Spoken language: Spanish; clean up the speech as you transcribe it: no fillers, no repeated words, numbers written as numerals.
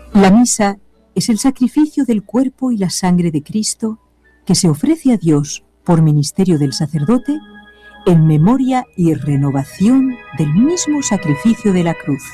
La misa es el sacrificio del cuerpo y la sangre de Cristo que se ofrece a Dios por ministerio del sacerdote en memoria y renovación del mismo sacrificio de la cruz.